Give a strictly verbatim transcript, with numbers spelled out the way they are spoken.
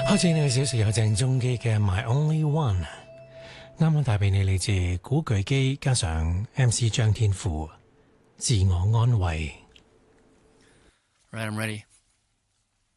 開始呢個小時有鄭中基嘅 My Only One， 啱啱帶俾你嚟自古巨基加上 M C 張天賦，自我安慰。 Right, I'm ready.